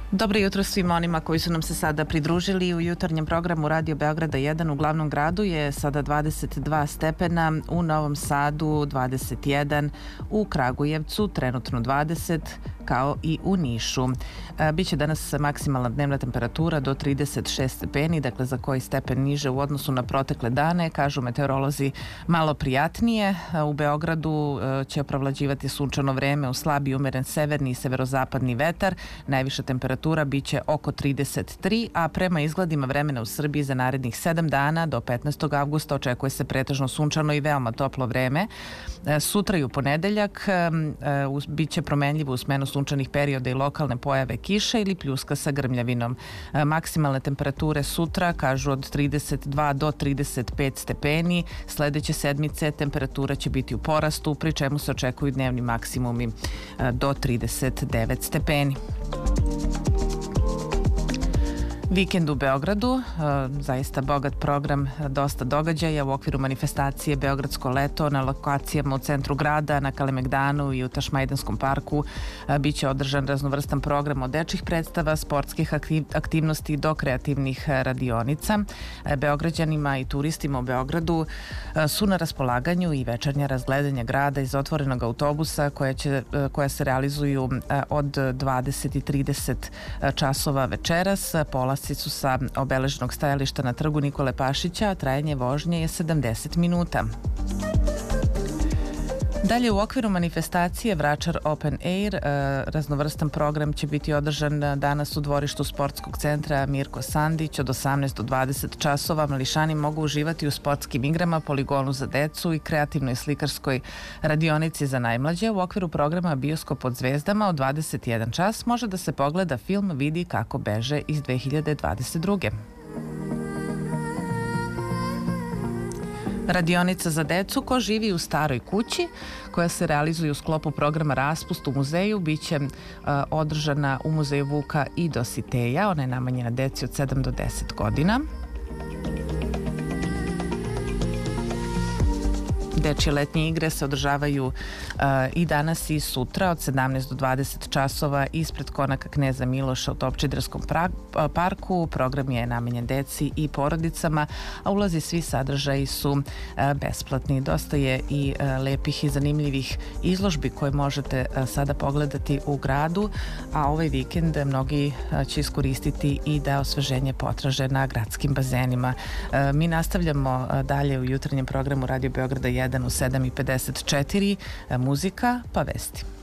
Dobro jutro svima onima koji su nam se sada pridružili. U jutarnjem programu Radio Beograda 1 u glavnom gradu je sada 22 stepena, u Novom Sadu 21, u Kragujevcu trenutno 20, kao i u Nišu. Biće danas maksimalna dnevna temperatura do 36 stepeni, dakle za koji stepen niže u odnosu na protekle dane, kažu meteorolozi, malo prijatnije. U Beogradu će provlađivati sunčano vreme u slab i umeren severni i severozapadni vetar. Najviša temperatura biće oko 33, a prema izgledima vremena u Srbiji za narednih 7 dana do 15. avgusta očekuje se pretežno sunčano i veoma toplo vreme. Sutra i u ponedeljak biće promenljivo u smenu sunčanih perioda i lokalne pojave kiše ili pljuska sa grmljavinom. Maksimalne temperature sutra kažu od 32 do 35 stepeni. Sledeće sedmice temperatura će biti u porastu, pri čemu se očekuju dnevni maksimumi do 39 stepeni. Vikend u Beogradu, zaista bogat program, dosta događaja u okviru manifestacije Beogradsko leto na lokacijama u centru grada, na Kalemegdanu i u Tašmajdenskom parku. Biće održan raznovrstan program od dečjih predstava, sportskih aktivnosti do kreativnih radionica. Beograđanima i turistima u Beogradu su na raspolaganju i večernja razgledanja grada iz otvorenog autobusa koja se realizuju od 20:30 časova večeras. Polasci su sa obeleženog stajališta na trgu Nikole Pašića, a trajanje vožnje je 70 minuta. Dalje, u okviru manifestacije Vračar Open Air raznovrstan program će biti održan danas u dvorištu sportskog centra Mirko Sandić od 18 do 20 časova. Mališani mogu uživati u sportskim igrama, poligonu za decu i kreativnoj slikarskoj radionici za najmlađe. U okviru programa Bioskop pod zvezdama od 21 čas može da se pogleda film Vidi kako beže iz 2022. Radionica za decu Ko živi u staroj kući, koja se realizuje u sklopu programa Raspust u muzeju, biće održana u muzeju Vuka i Dositeja. Ona je namenjena deci od 7 do 10 godina. Dečje letnje igre se održavaju i danas i sutra od 17 do 20 časova ispred konaka Kneza Miloša u Topčiderskom parku. Program je namenjen deci i porodicama, a ulazi svi sadržaji su besplatni. Dosta je i lepih i zanimljivih izložbi koje možete sada pogledati u gradu, a ovaj vikend mnogi će iskoristiti i da osveženje potraže na gradskim bazenima. Mi nastavljamo dalje u jutarnjem programu Radio Beograda 1 u 7:54, muzika pa vesti.